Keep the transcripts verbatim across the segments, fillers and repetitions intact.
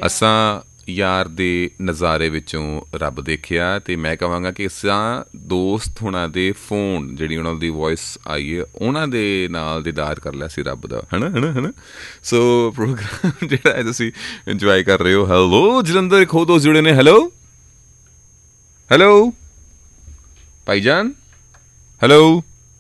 ਅਸਾਂ ਯਾਰ ਦੇ ਨਜ਼ਾਰੇ ਵਿੱਚੋਂ ਰੱਬ ਦੇਖਿਆ ਅਤੇ ਮੈਂ ਕਹਾਂਗਾ ਕਿ ਅਸਾਂ ਦੋਸਤ ਹੋਣਾ ਦੇ ਫੋਨ ਜਿਹੜੀ ਉਹਨਾਂ ਦੀ ਵੋਇਸ ਆਈ ਹੈ ਉਹਨਾਂ ਦੇ ਨਾਲ ਦੀਦਾਰ ਕਰ ਲਿਆ ਸੀ ਰੱਬ ਦਾ, ਹੈ ਨਾ ਹੈ ਨਾ ਹੈ ਨਾ ਸੋ ਪ੍ਰੋਗਰਾਮ ਜਿਹੜਾ ਹੈ ਤੁਸੀਂ ਇੰਜੋਏ ਕਰ ਰਹੇ ਹੋ। ਹੈਲੋ ਜਲੰਧਰ, ਇੱਕ ਹੋਰ ਦੋਸਤ ਜੁੜੇ ਨੇ। ਹੈਲੋ ਹੈਲੋ ਭਾਈ ਜਾਨ, ਹੈਲੋ।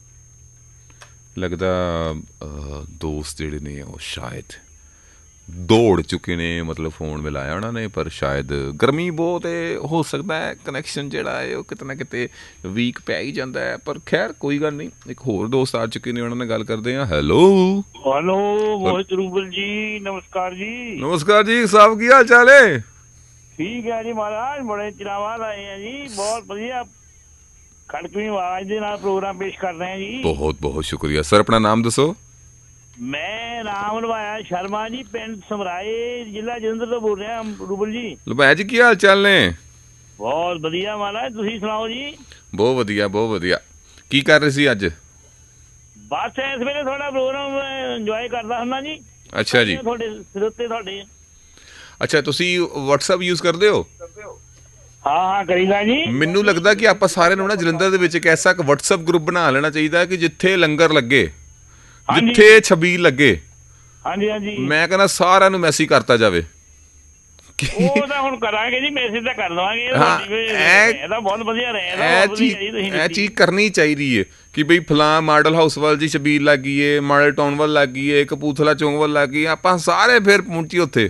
ਲੱਗਦਾ ਦੋਸਤ ਜਿਹੜੇ ਨੇ ਉਹ ਸ਼ਾਇਦ ਦੌੜ ਚੁੱਕੇ ਨੇ, ਮਤਲਬ ਫੋਨ ਮਿਲਾਇਆ ਉਹਨਾਂ ਨੇ, ਪਰ ਸ਼ਾਇਦ ਗਰਮੀ ਬਹੁਤ ਹੈ, ਹੋ ਸਕਦਾ ਹੈ ਕਨੈਕਸ਼ਨ ਜਿਹੜਾ ਹੈ ਉਹ ਕਿਤੇ ਨਾ ਕਿਤੇ ਵੀਕ ਪੈ ਹੀ ਜਾਂਦਾ ਹੈ, ਪਰ ਖੈਰ ਕੋਈ ਗੱਲ ਨਹੀਂ। ਇੱਕ ਹੋਰ ਦੋਸਤ ਆ ਚੁੱਕੇ ਨੇ, ਉਹਨਾਂ ਨਾਲ ਗੱਲ ਕਰਦੇ ਹਾਂ। ਹੈਲੋ ਹੈਲੋ ਮੋਹਿਤ ਰੂਬਲ ਜੀ, ਨਮਸਕਾਰ ਜੀ। ਨਮਸਕਾਰ ਜੀ ਸਾਹਿਬ, ਕੀ ਹਾਲ ਚਾਲ ਹੈ? ਠੀਕ ਹੈ ਜੀ ਮਹਾਰਾਜ, ਬੜੇ ਚਿਰਾਂ ਬਾਅਦ ਆਏ ਆ ਜੀ, ਬਹੁਤ ਵਧੀਆ ਖੜਕਵੀਂ ਆਵਾਜ਼ ਦੇ ਨਾਲ ਪ੍ਰੋਗਰਾਮ ਪੇਸ਼ ਕਰ ਰਹੇ ਆ ਜੀ। ਬਹੁਤ ਬਹੁਤ ਸ਼ੁਕਰੀਆ ਸਰ, ਆਪਣਾ ਨਾਮ ਦੱਸੋ। ਮੈਂ ਨਾਮ ਲਵਾਇਆ ਸ਼ਰਮਾ ਜੀ, ਪਿੰਡ ਸਮਰਾਏ, ਜ਼ਿਲ੍ਹਾ ਜਲੰਧਰ ਤੋਂ ਬੋਲ ਰਿਹਾ ਰੂਬਲ ਜੀ। ਲਵਾਇਆ ਜੀ, ਕੀ ਹਾਲ ਚਾਲ ਨੇ? ਬਹੁਤ ਵਧੀਆ ਮਹਾਰਾਜ, ਤੁਸੀਂ ਸੁਣਾਓ ਜੀ। ਬਹੁਤ ਵਧੀਆ ਬਹੁਤ ਵਧੀਆ। ਕੀ ਕਰ ਰਹੇ ਸੀ ਅੱਜ? ਬਸ ਇਸ ਵੇਲੇ ਤੁਹਾਡਾ ਪ੍ਰੋਗਰਾਮ ਇੰਜੋਏ ਕਰਦਾ ਹੁੰਦਾ ਜੀ। ਅੱਛਾ ਜੀ, ਤੁਹਾਡੇ ਸਿਰ ਉੱਤੇ ਤੁਹਾਡੇ। ਅੱਛਾ, ਤੁਸੀਂ ਵਟਸਐਪ ਯੂਜ਼ ਕਰਦੇ ਹੋ? ਹਾਂ ਹਾਂ ਕਰੀਦਾ ਜੀ। ਮੈਨੂੰ ਲੱਗਦਾ ਕਿ ਆਪਾਂ ਸਾਰਿਆਂ ਨੂੰ ਨਾ ਜਲੰਧਰ ਦੇ ਵਿੱਚ ਇੱਕ ਐਸਾ ਇੱਕ ਵਟਸਐਪ ਗਰੁੱਪ ਬਣਾ ਲੈਣਾ ਚਾਹੀਦਾ ਕਿ ਜਿੱਥੇ ਲੰਗਰ ਲੱਗੇ, ਜਿੱਥੇ ਛਬੀਲ ਲੱਗੇ, ਹਾਂਜੀ ਹਾਂਜੀ, ਮੈਂ ਕਹਿੰਦਾ ਸਾਰਿਆਂ ਨੂੰ ਮੈਸੇਜ ਕਰਤਾ ਜਾਵੇ। ਉਹ ਤਾਂ ਹੁਣ ਕਰਾਂਗੇ ਜੀ, ਮੈਸੇਜ ਤਾਂ ਕਰ ਲਵਾਂਗੇ। ਇਹ ਤਾਂ ਬਹੁਤ ਵਧੀਆ ਰਿਹਾ, ਇਹ ਚੀਜ਼ ਕਰਨੀ ਚਾਹੀਦੀ ਹੈ ਕਿ ਬਈ ਫਲਾਂ ਮਾਡਲ ਹਾਊਸ ਵੱਲ ਜੀ ਛਬੀਲ ਲੱਗ ਗਈ ਏ, ਮਾਡਲ ਟਾਊਨ ਵੱਲ ਲੱਗ ਗਈ ਏ, ਕਪੂਰਥਲਾ ਚੌਂਕ ਵੱਲ ਲੱਗ ਗਈ, ਆਪਾਂ ਸਾਰੇ ਫਿਰ ਪਹੁੰਚੀ ਉੱਥੇ।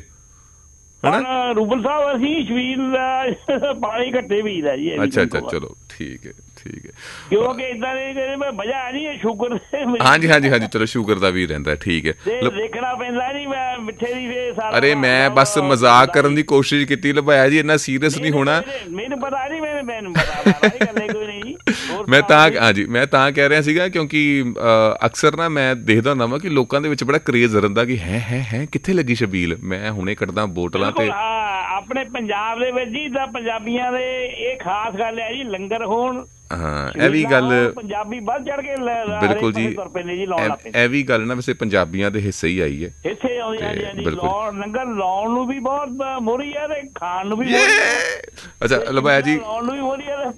ਰੂਬਲ ਸਾਹਿਬ ਅਸੀਂ ਛਬੀਲ ਦਾ ਪਾਣੀ ਘੱਟੇ ਪੀਦਾ ਜੀ। ਅੱਛਾ ਅੱਛਾ, ਚਲੋ ਠੀਕ ਹੈ ਠੀਕ ਹੈ, ਕਿਉਂਕਿ ਇਦਾਂ ਦੀ ਵਜ੍ਹਾ ਨਹੀਂ, ਸ਼ੂਗਰ। ਹਾਂਜੀ ਹਾਂਜੀ ਹਾਂਜੀ, ਚਲੋ ਸ਼ੂਗਰ ਦਾ ਵੀ ਰਹਿੰਦਾ, ਠੀਕ ਹੈ। ਦੇਖਣਾ ਪੈਂਦਾ ਨਹੀਂ, ਮੈਂ ਮਿੱਠੇ ਦੀ ਸਾਰਾ। ਅਰੇ ਮੈਂ ਬਸ ਮਜ਼ਾਕ ਕਰਨ ਦੀ ਕੋਸ਼ਿਸ਼ ਕੀਤੀ ਲਭਾਇਆ ਜੀ, ਇੰਨਾ ਸੀਰੀਅਸ ਨਹੀਂ ਹੋਣਾ। ਮੈਨੂੰ ਪਤਾ ਨਹੀਂ, ਮੈਨੂੰ ਪਤਾ ਕੋਈ ਨਹੀਂ। ਮੈਂ ਤਾਂ ਹਾਂਜੀ ਮੈਂ ਤਾਂ ਕਹਿ ਰਿਹਾ ਸੀਗਾ ਕਿਉਂਕਿ ਅਕਸਰ ਨਾ ਮੈਂ ਦੇਖਦਾ ਹੁੰਦਾ ਵਾ ਕਿ ਲੋਕਾਂ ਦੇ ਵਿੱਚ ਬੜਾ ਕਰੇਜ਼ ਰਹਿੰਦਾ ਕਿ ਹੈ ਹੈ ਹੈ ਕਿੱਥੇ ਲੱਗੀ ਛਬੀਲ, ਮੈਂ ਹੁਣੇ ਕੱਢਦਾ ਬੋਤਲਾਂ ਤੇ। ਆਪਣੇ ਪੰਜਾਬ ਦੇ ਵਿੱਚ ਜੀ ਤਾਂ ਪੰਜਾਬੀਆਂ ਦੇ ਇਹ ਖਾਸ ਗੱਲ ਹੈ ਜੀ, ਲੰਗਰ ਹੋਣ। ਹਾਂ ਇਹ ਵੀ ਗੱਲ ਪੰਜਾਬੀ ਵੱਧ ਚੜ ਕੇ ਬਿਲਕੁਲ ਜੀ, ਇਹ ਵੀ ਗੱਲ ਨਾ ਵੈਸੇ ਪੰਜਾਬੀਆਂ ਦੇ ਹਿੱਸੇ ਹੀ ਆਈ ਹੈ, ਹਿੱਸੇ ਆਉਂਦੀ। ਲੰਗਰ ਲਾਉਣ ਨੂੰ ਵੀ ਬਹੁਤ ਮੋਹਰੀ ਹੈ ਤੇ ਖਾਣ ਨੂੰ ਵੀ। ਅੱਛਾ ਲਭਾਇਆ ਜੀ, ਲਾਉਣ ਨੂੰ ਵੀ ਮੋਹਰੀ ਹੈ।